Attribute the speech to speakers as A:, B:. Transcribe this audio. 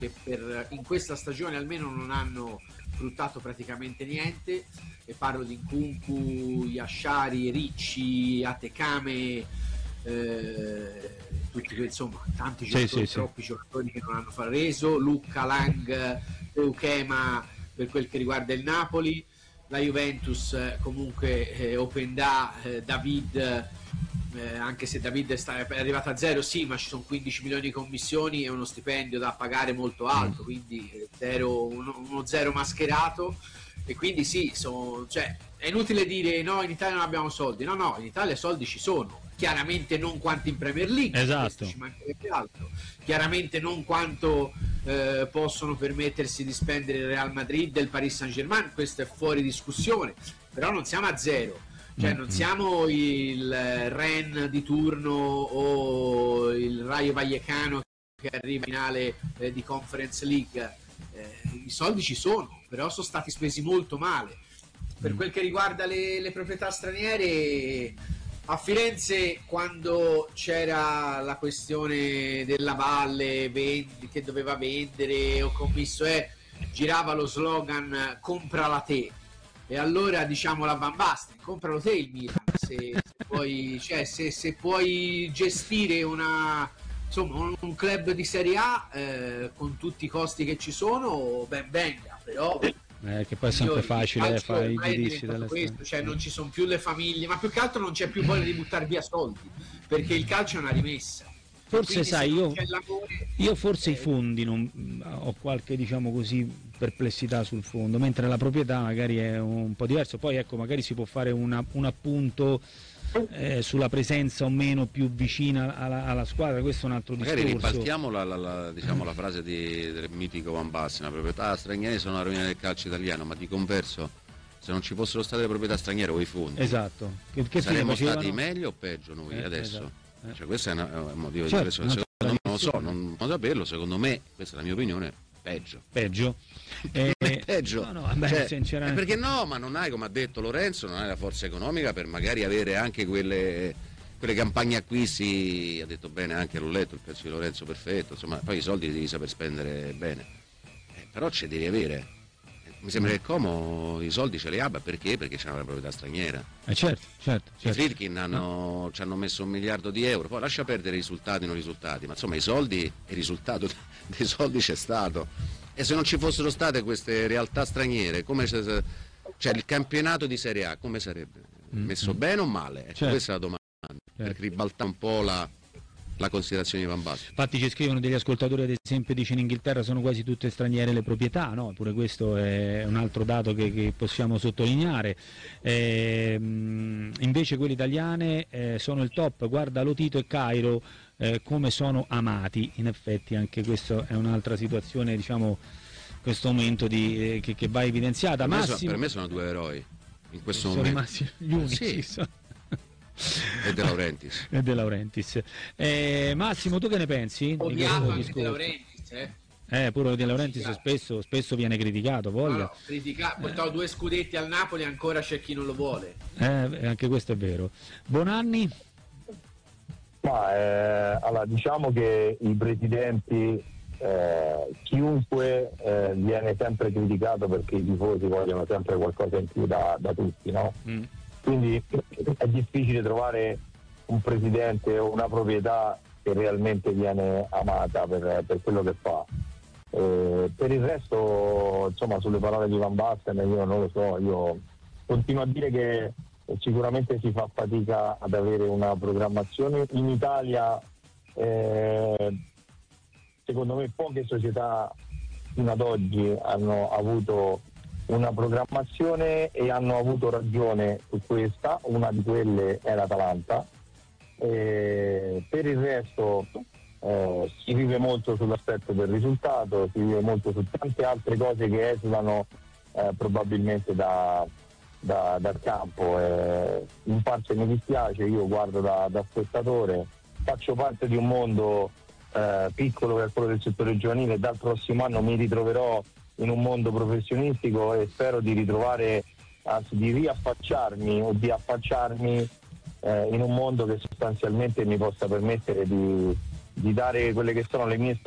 A: che in questa stagione almeno non hanno fruttato praticamente niente, e parlo di Nkunku, Yashari, Ricci, Atekame, tutti, insomma, tanti giocatori, troppi giocatori che non hanno reso, Lucca, Lang, Eukema per quel che riguarda il Napoli, la Juventus comunque Openda, David, anche se David è arrivato a zero, sì, ma ci sono 15 milioni di commissioni e uno stipendio da pagare molto alto, quindi uno zero mascherato, e quindi sì, cioè, è inutile dire no, in Italia non abbiamo soldi, no, in Italia soldi ci sono, chiaramente non quanti in Premier League,
B: esatto,
A: ci mancherebbe altro, chiaramente non quanto possono permettersi di spendere il Real Madrid e il Paris Saint-Germain, questo è fuori discussione, però non siamo a zero. Cioè non siamo il Rennes di turno o il Rayo Vallecano che arriva in finale di Conference League, i soldi ci sono, però sono stati spesi molto male. Per quel che riguarda le proprietà straniere, a Firenze, quando c'era la questione della Valle che doveva vendere o commisso, girava lo slogan comprala te. E allora diciamo la Van Basten, compralo te il Milan, se puoi, cioè, se puoi gestire un club di Serie A con tutti i costi che ci sono, ben venga, però
B: che poi è sempre facile fare i giudizi delle
A: questo, cioè non ci sono più le famiglie, ma più che altro non c'è più voglia di buttare via soldi, perché il calcio è una rimessa.
B: Forse sai, io forse i fondi ho qualche, diciamo così, perplessità sul fondo, mentre la proprietà magari è un po' diverso. Poi ecco, magari si può fare un appunto sulla presenza o meno più vicina alla squadra, questo è un altro discorso.
C: Magari ribaltiamo la frase del mitico Van Basten: la proprietà straniere sono la rovina del calcio italiano, ma di converso, se non ci fossero state le proprietà straniere o i fondi,
B: esatto, che
C: saremmo stati meglio o peggio noi adesso?
B: Esatto.
C: Cioè, questo è un motivo di riflessione. Secondo me, non lo so, non posso saperlo, secondo me, questa è la mia opinione, peggio.
B: Peggio?
C: Peggio.
B: No, vabbè, sinceramente.
C: Perché no, ma non hai, come ha detto Lorenzo, non hai la forza economica per magari avere anche quelle campagne acquisti, ha detto bene anche Rulletto, il pezzo di Lorenzo perfetto, insomma, poi i soldi li devi saper spendere bene. Però ce li devi avere. Mi sembra che Como i soldi ce li abbia, perché? Perché c'è una proprietà straniera.
B: Certo.
C: I Friedkin ci hanno messo 1 miliardo di euro, poi lascia perdere risultati non risultati, ma insomma i soldi, il risultato dei soldi c'è stato. E se non ci fossero state queste realtà straniere, cioè il campionato di Serie A come sarebbe? Messo bene o male? Certo. Questa è la domanda, per ribaltare un po' la considerazione di Van Basten.
B: Infatti ci scrivono degli ascoltatori, ad esempio, dice in Inghilterra sono quasi tutte straniere le proprietà, no? Pure questo è un altro dato che possiamo sottolineare. Invece quelle italiane sono il top, guarda Lotito e Cairo come sono amati. In effetti anche questa è un'altra situazione, diciamo, questo momento che va evidenziata.
C: Per me sono 2 eroi in questo momento.
B: Sono rimasti gli unici.
C: Sì. E De Laurentiis.
B: Massimo, tu che ne pensi?
A: Odiato anche De Laurentiis,
B: pure De Laurentiis spesso viene criticato, voglia.
A: Portavo 2 scudetti al Napoli, ancora c'è chi non lo vuole.
B: Anche questo è vero. Bonanni?
D: Allora, diciamo che i presidenti, chiunque viene sempre criticato perché i tifosi vogliono sempre qualcosa in più da tutti, no? Quindi è difficile trovare un presidente o una proprietà che realmente viene amata per quello che fa. Per il resto, insomma, sulle parole di Van Basten io non lo so, io continuo a dire che sicuramente si fa fatica ad avere una programmazione. In Italia secondo me poche società fino ad oggi hanno avuto una programmazione e hanno avuto ragione su questa, una di quelle è l'Atalanta. Per il resto si vive molto sull'aspetto del risultato, si vive molto su tante altre cose che esulano probabilmente dal campo. In parte mi dispiace, io guardo da spettatore, faccio parte di un mondo piccolo che è quello del settore giovanile, dal prossimo anno mi ritroverò in un mondo professionistico e spero di ritrovare, anzi di riaffacciarmi o di affacciarmi in un mondo che sostanzialmente mi possa permettere di dare quelle che sono le mie